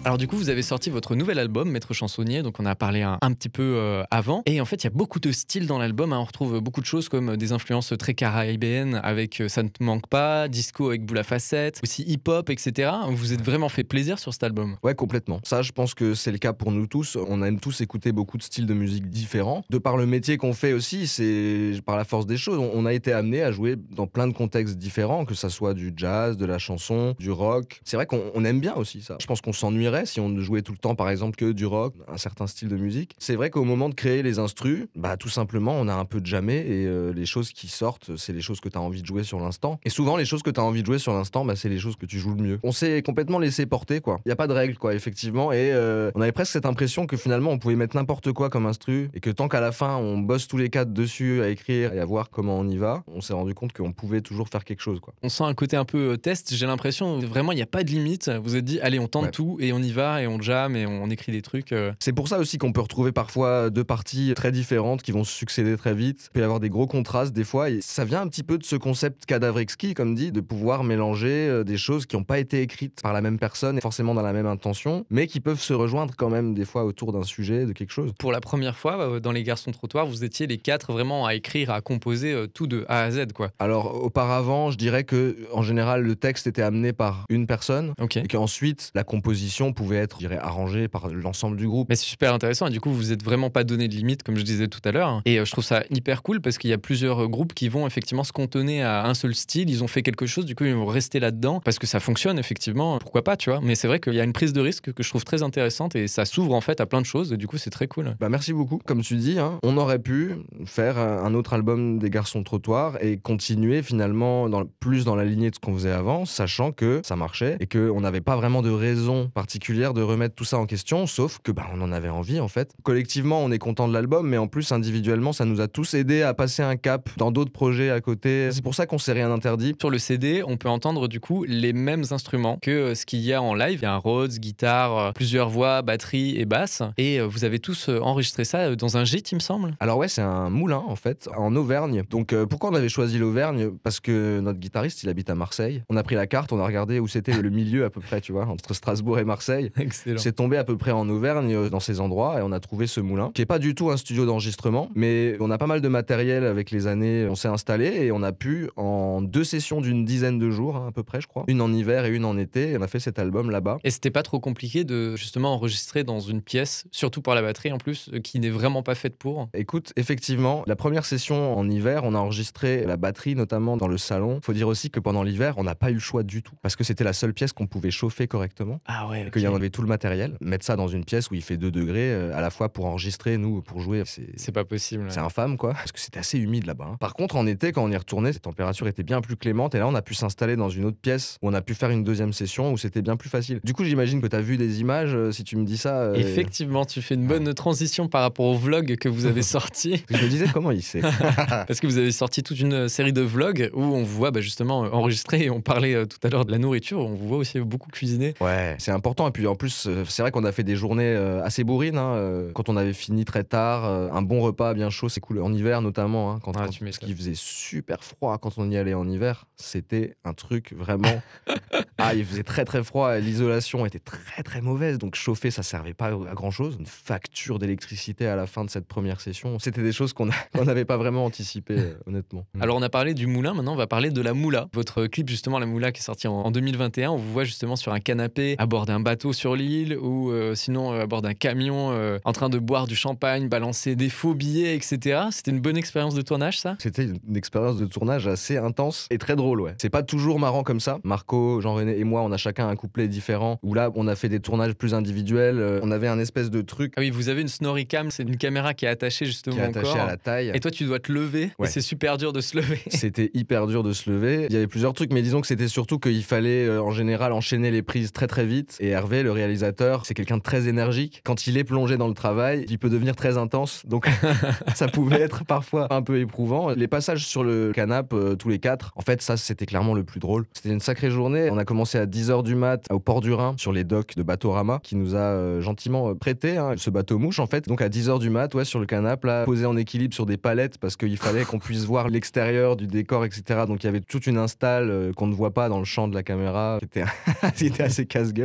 Alors du coup, vous avez sorti votre nouvel album, Maître Chansonnier, donc on a parlé un petit peu avant. Et en fait, il y a beaucoup de styles dans l'album, hein. On retrouve beaucoup de choses comme des influences très caribéennes avec Ça ne te manque pas, disco avec Boule à Facettes, aussi hip-hop, etc. Vous vous êtes vraiment fait plaisir sur cet album. Ouais, complètement. Ça, je pense que c'est le cas pour nous tous. On aime tous écouter beaucoup de styles de musique différents. De par le métier qu'on fait aussi, c'est par la force des choses. On a été amené à jouer dans plein de contextes différents, que ça soit du jazz, de la chanson, du rock. C'est vrai qu'on aime bien aussi ça. Je pense qu'on s'ennuierait si on ne jouait tout le temps, par exemple, que du rock, un certain style de musique. C'est vrai qu'au moment de créer les instrus, bah tout simplement, on a un peu de jamais et les choses qui sortent, c'est les choses que tu as envie de jouer sur l'instant. Et souvent, les choses que tu as envie de jouer sur l'instant, bah, c'est les choses que tu joues le mieux. On s'est complètement laissé porter, quoi. Il y a pas de règles, quoi, effectivement. Et on avait presque cette impression que finalement, on pouvait mettre n'importe quoi comme instru et que tant qu'à la fin, on bosse tous les quatre dessus à écrire et à voir comment on y va, on s'est rendu compte qu'on pouvait toujours faire quelque chose, quoi. On sent un côté un peu test, j'ai l'impression. Vraiment, il n'y a pas de limite. Vous vous êtes dit, allez, on tente Ouais. tout et on y va et on jam et on écrit des trucs. C'est pour ça aussi qu'on peut retrouver parfois deux parties très différentes qui vont se succéder très vite. Il peut y avoir des gros contrastes des fois et ça vient un petit peu de ce concept cadavre exquis, comme dit, de pouvoir mélanger des choses qui n'ont pas été écrites par la même personne, forcément dans la même intention, mais qui peuvent se rejoindre quand même des fois autour d'un sujet, de quelque chose. Pour la première fois, dans Les Garçons Trottoirs, vous étiez les quatre vraiment à écrire, à composer tout de A à Z, quoi. Alors auparavant, je dirais que en général le texte était amené par une personne Ok. et qu'ensuite la composition pouvait être, je dirais, arrangée par l'ensemble du groupe. Mais c'est super intéressant et du coup vous vous êtes vraiment pas donné de limite comme je disais tout à l'heure et je trouve ça hyper cool parce qu'il y a plusieurs groupes qui vont effectivement se cantonner à un seul style, ils ont fait quelque chose, du coup ils vont rester là-dedans parce que ça fonctionne effectivement, pourquoi pas, tu vois. Mais c'est vrai qu'il y a une prise de risque que je trouve très intéressante et ça s'ouvre en fait à plein de choses et du coup c'est très cool. Bah merci beaucoup. Comme tu dis, hein, on aurait pu faire un autre album des Garçons Trottoirs et continuer finalement plus dans la lignée de ce qu'on faisait avant, sachant que ça marchait et qu'on n'avait pas vraiment de raison particulière de remettre tout ça en question, sauf que bah, on en avait envie en fait. Collectivement, on est content de l'album, mais en plus individuellement, ça nous a tous aidés à passer un cap dans d'autres projets à côté. C'est pour ça qu'on s'est rien interdit. Sur le CD, on peut entendre du coup les mêmes instruments que ce qu'il y a en live. Il y a un Rhodes, guitare, plusieurs voix, batterie et basse. Et vous avez tous enregistré ça dans un gîte, il me semble. Alors ouais, c'est un moulin en fait, en Auvergne. Donc pourquoi on avait choisi l'Auvergne? Parce que notre guitariste, il habite à Marseille. On a pris la carte, on a regardé où c'était le milieu à peu près, tu vois, entre Strasbourg et Marseille. Excellent. C'est tombé à peu près en Auvergne, dans ces endroits, et on a trouvé ce moulin, qui est pas du tout un studio d'enregistrement, mais on a pas mal de matériel avec les années, on s'est installé et on a pu, en 2 sessions d'une dizaine de jours, hein, à peu près, je crois, une en hiver et une en été, et on a fait cet album là-bas. Et c'était pas trop compliqué de justement enregistrer dans une pièce, surtout pour la batterie en plus, qui n'est vraiment pas faite pour. Écoute, effectivement, la première session en hiver, on a enregistré la batterie notamment dans le salon. Faut dire aussi que pendant l'hiver, on n'a pas eu le choix du tout, parce que c'était la seule pièce qu'on pouvait chauffer correctement. Ah ouais, Qu'il y en avait tout le matériel. Mettre ça dans une pièce où il fait 2 degrés, à la fois pour enregistrer, nous, pour jouer, c'est pas possible. c'est infâme, quoi. Parce que c'était assez humide là-bas, hein. Par contre, en été, quand on y retournait, cette température était bien plus clémente. Et là, on a pu s'installer dans une autre pièce où on a pu faire une deuxième session où c'était bien plus facile. Du coup, j'imagine que tu as vu des images, si tu me dis ça. Effectivement, tu fais une bonne transition par rapport au vlog que vous avez sorti. Je me disais comment il sait. Parce que vous avez sorti toute une série de vlogs où on vous voit justement enregistrer et on parlait tout à l'heure de la nourriture, on vous voit aussi beaucoup cuisiner. Ouais, c'est important. Et puis en plus, c'est vrai qu'on a fait des journées assez bourrines, hein. Quand on avait fini très tard, un bon repas bien chaud, c'est cool. En hiver notamment, hein, parce qu'il faisait super froid quand on y allait en hiver. C'était un truc vraiment... Ah, il faisait très très froid, l'isolation était très très mauvaise, donc chauffer ça servait pas à grand chose. Une facture d'électricité à la fin de cette première session, c'était des choses qu'on n'avait pas vraiment anticipées, honnêtement. Alors on a parlé du moulin, maintenant on va parler de la moula. Votre clip justement, la moula, qui est sorti en 2021, on vous voit justement sur un canapé à bord d'un bateau sur l'île ou sinon à bord d'un camion en train de boire du champagne, balancer des faux billets, etc. C'était une bonne expérience de tournage, ça? C'était une expérience de tournage assez intense et très drôle, ouais. C'est pas toujours marrant comme ça. Marco, Jean-René et moi, on a chacun un couplet différent, où là, on a fait des tournages plus individuels. On avait un espèce de truc... Ah oui, vous avez une Snorri-Cam, c'est une caméra qui est attachée justement qui est attachée à la taille. Et toi, tu dois te lever, ouais. Et c'est super dur de se lever. C'était hyper dur de se lever. Il y avait plusieurs trucs, mais disons que c'était surtout qu'il fallait en général enchaîner les prises très très vite. Et Hervé, le réalisateur, c'est quelqu'un de très énergique. Quand il est plongé dans le travail, il peut devenir très intense. Donc ça pouvait être parfois un peu éprouvant. Les passages sur le canapé, tous les 4, en fait, ça c'était clairement le plus drôle. C'était une sacrée journée. On a commencé à 10h du mat au port du Rhin, sur les docks de Bateaurama, qui nous a gentiment prêté ce bateau mouche en fait. Donc à 10h du mat, ouais, sur le canapé, là, posé en équilibre sur des palettes parce qu'il fallait qu'on puisse voir l'extérieur du décor, etc. Donc il y avait toute une install qu'on ne voit pas dans le champ de la caméra, qui était assez casse-gueule. Puis au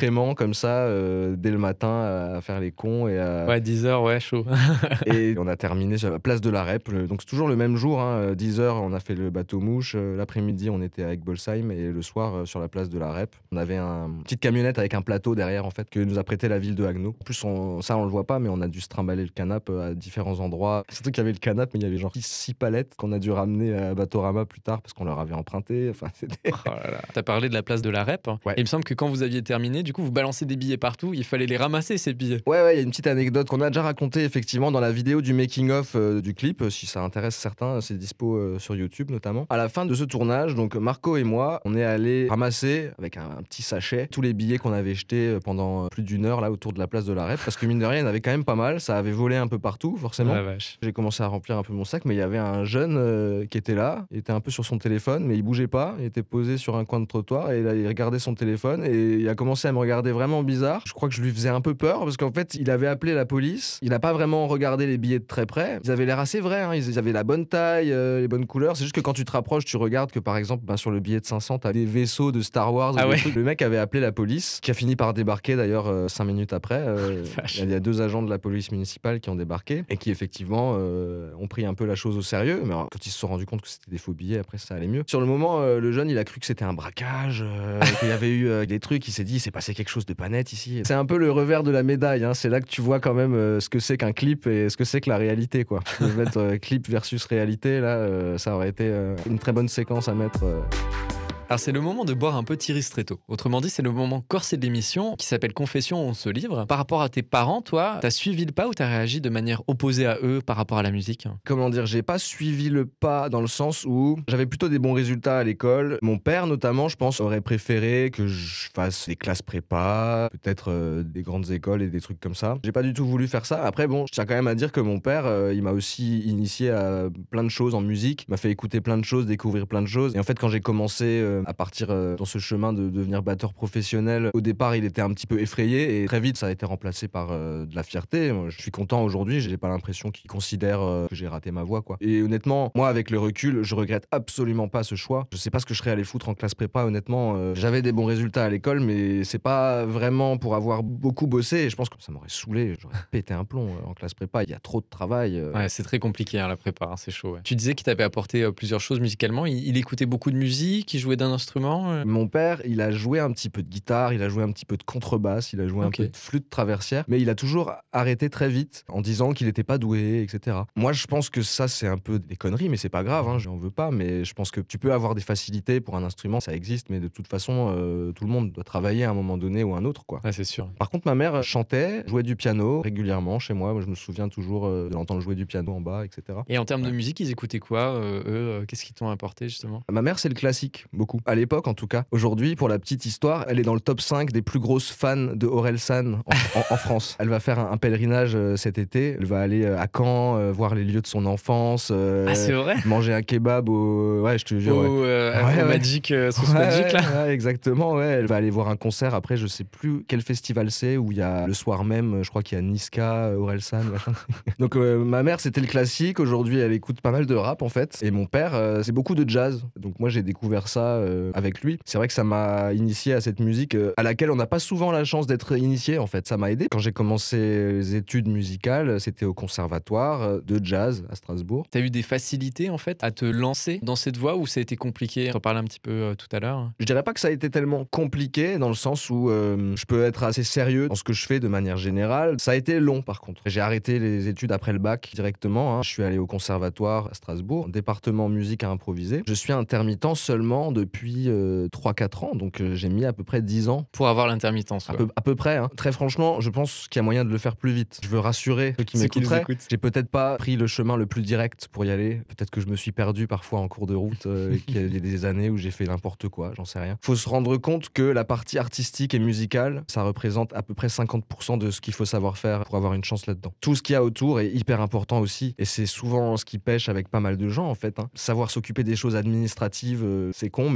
discrètement comme ça dès le matin à faire les cons et à... Ouais, 10h, ouais, chaud. Et on a terminé sur la place de la Rep. Donc c'est toujours le même jour, 10h on a fait le bateau mouche, l'après-midi on était à Egbolsheim et le soir sur la place de la Rep. On avait une petite camionnette avec un plateau derrière en fait que nous a prêté la ville de Haguenau. En plus ça on le voit pas mais on a dû se trimballer le canapé à différents endroits. Surtout qu'il y avait le canapé mais il y avait genre 6 palettes qu'on a dû ramener à Batorama plus tard parce qu'on leur avait emprunté. Enfin, c'était... Oh là là. T'as parlé de la place de la Rep. Ouais. Et il me semble que quand vous aviez terminé, du coup vous balancez des billets partout, il fallait les ramasser ces billets. Ouais, il y a une petite anecdote qu'on a déjà racontée effectivement dans la vidéo du making-of du clip. Si ça intéresse certains, c'est dispo sur YouTube notamment. À la fin de ce tournage, donc Marco et moi, on est allé ramasser avec un petit sachet tous les billets qu'on avait jetés pendant plus d'1 heure là autour de la place de la Rep. Parce que mine de rien, il y en avait quand même pas mal. Ça avait volé un peu partout, forcément. La vache. J'ai commencé à remplir un peu mon sac, mais il y avait un jeune qui était là. Il était un peu sur son téléphone, mais il bougeait pas. Il était posé sur un coin de trottoir et là, il regardait son téléphone et il a commencé à me regarder vraiment bizarre. Je crois que je lui faisais un peu peur parce qu'en fait, il avait appelé la police. Il n'a pas vraiment regardé les billets de très près. Ils avaient l'air assez vrais, hein. Ils avaient la bonne taille, les bonnes couleurs. C'est juste que quand tu te rapproches, tu regardes que par exemple, sur le billet de 500, t'as des vaisseaux de Star Wars. Ah ouais. Le mec avait appelé la police, qui a fini par débarquer d'ailleurs 5 minutes après. Il y a 2 agents de la police municipale qui ont débarqué et qui effectivement ont pris un peu la chose au sérieux. Mais quand ils se sont rendus compte que c'était des faux billets, après ça allait mieux. Sur le moment, le jeune, il a cru que c'était un braquage, qu'il y avait eu des trucs. Il s'est dit, il s'est passé quelque chose de pas net ici. C'est un peu le revers de la médaille, hein. C'est là que tu vois quand même ce que c'est qu'un clip et ce que c'est que la réalité, quoi. Je vais mettre clip versus réalité, là, ça aurait été une très bonne séquence à mettre. Alors c'est le moment de boire un petit ristretto. Autrement dit, c'est le moment corsé de l'émission qui s'appelle Confession, on se livre. Par rapport à tes parents, toi, t'as suivi le pas ou t'as réagi de manière opposée à eux par rapport à la musique? Comment dire, j'ai pas suivi le pas dans le sens où j'avais plutôt des bons résultats à l'école. Mon père, notamment, je pense, aurait préféré que je fasse des classes prépa, peut-être des grandes écoles et des trucs comme ça. J'ai pas du tout voulu faire ça. Après, bon, je tiens quand même à dire que mon père, il m'a aussi initié à plein de choses en musique, m'a fait écouter plein de choses, découvrir plein de choses. Et en fait, quand j'ai commencé à partir dans ce chemin de devenir batteur professionnel, au départ, il était un petit peu effrayé et très vite, ça a été remplacé par de la fierté. Moi, je suis content aujourd'hui, j'ai pas l'impression qu'il considère que j'ai raté ma voie, quoi. Et honnêtement, moi, avec le recul, je regrette absolument pas ce choix. Je sais pas ce que je serais allé foutre en classe prépa, honnêtement. J'avais des bons résultats à l'école, mais c'est pas vraiment pour avoir beaucoup bossé. Et je pense que ça m'aurait saoulé, j'aurais pété un plomb en classe prépa. Il y a trop de travail. Ouais, c'est très compliqué la prépa, hein, c'est chaud. Ouais. Tu disais qu'il t'avait apporté plusieurs choses musicalement. Il écoutait beaucoup de musique, il jouait d'un instrument. Mon père, il a joué un petit peu de guitare, il a joué un petit peu de contrebasse, il a joué un peu de flûte traversière, mais il a toujours arrêté très vite en disant qu'il n'était pas doué, etc. Moi, je pense que ça, c'est un peu des conneries, mais c'est pas grave, hein, j'en veux pas, mais je pense que tu peux avoir des facilités pour un instrument, ça existe, mais de toute façon, tout le monde doit travailler à un moment donné ou un autre, quoi. Ouais, c'est sûr. Par contre, ma mère chantait, jouait du piano régulièrement chez moi. Moi, je me souviens toujours de l'entendre jouer du piano en bas, etc. Et en termes de musique, ils écoutaient quoi, eux qu'est-ce qu'ils t'ont apporté, justement? Ma mère, c'est le classique, beaucoup. À l'époque, en tout cas. Aujourd'hui, pour la petite histoire, elle est dans le top 5 des plus grosses fans de Orelsan en France. Elle va faire un pèlerinage cet été. Elle va aller à Caen, voir les lieux de son enfance. Ah, c'est vrai? Manger un kebab au... Ouais, je te jure. Au Magic, sauce Magic, là. Ouais, exactement, ouais. Elle va aller voir un concert. Après, je sais plus quel festival c'est, où il y a le soir même, je crois qu'il y a Niska, Orelsan, machin. Donc, ma mère, c'était le classique. Aujourd'hui, elle écoute pas mal de rap, en fait. Et mon père, c'est beaucoup de jazz. Donc, moi, j'ai découvert ça avec lui. C'est vrai que ça m'a initié à cette musique à laquelle on n'a pas souvent la chance d'être initié, en fait. Ça m'a aidé. Quand j'ai commencé les études musicales, c'était au conservatoire de jazz à Strasbourg. T'as eu des facilités, en fait, à te lancer dans cette voie ou ça a été compliqué? T'en parlais un petit peu tout à l'heure. Je dirais pas que ça a été tellement compliqué dans le sens où je peux être assez sérieux dans ce que je fais de manière générale. Ça a été long, par contre. J'ai arrêté les études après le bac directement, hein. Je suis allé au conservatoire à Strasbourg, département musique à improviser. Je suis intermittent seulement depuis 3-4 ans, donc j'ai mis à peu près 10 ans. Pour avoir l'intermittence. À peu près, hein. Très franchement, je pense qu'il y a moyen de le faire plus vite. Je veux rassurer ceux qui m'écouteraient. J'ai peut-être pas pris le chemin le plus direct pour y aller. Peut-être que je me suis perdu parfois en cours de route, qu'il y a des années où j'ai fait n'importe quoi, j'en sais rien. Faut se rendre compte que la partie artistique et musicale, ça représente à peu près 50% de ce qu'il faut savoir faire pour avoir une chance là-dedans. Tout ce qu'il y a autour est hyper important aussi, et c'est souvent ce qui pêche avec pas mal de gens, en fait, hein. Savoir s'occuper des choses administratives, c'est con, mais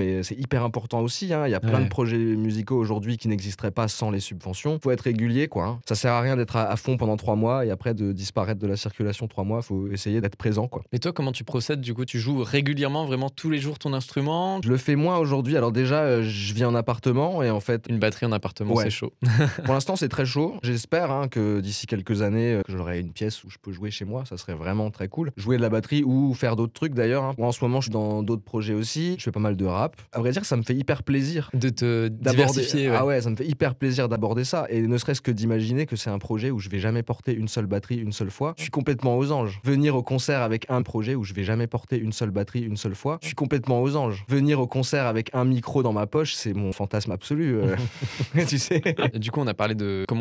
mais c'est hyper important aussi. Il y a plein de projets musicaux aujourd'hui qui n'existeraient pas sans les subventions. Faut être régulier, quoi. Ça sert à rien d'être à fond pendant 3 mois et après de disparaître de la circulation 3 mois. Faut essayer d'être présent, quoi. Et toi, comment tu procèdes du coup? Tu joues régulièrement, vraiment tous les jours ton instrument? Je le fais moins aujourd'hui. Alors déjà, je vis en appartement et en fait, Une batterie en appartement, c'est chaud. pour l'instant, c'est très chaud. J'espère que d'ici quelques années, que j'aurai une pièce où je peux jouer chez moi. Ça serait vraiment très cool. Jouer de la batterie ou faire d'autres trucs d'ailleurs. Moi, en ce moment, je suis dans d'autres projets aussi. Je fais pas mal de rap. À vrai dire, ça me fait hyper plaisir De te d'aborder. diversifier. Ah ouais, ça me fait hyper plaisir d'aborder ça. Et ne serait-ce que d'imaginer que c'est un projet où je vais jamais porter une seule batterie une seule fois. Je suis complètement aux anges. Venir au concert avec un projet où je vais jamais porter une seule batterie une seule fois. Je suis complètement aux anges. Venir au concert avec un micro dans ma poche, c'est mon fantasme absolu. Tu sais. Du coup, on a parlé de comment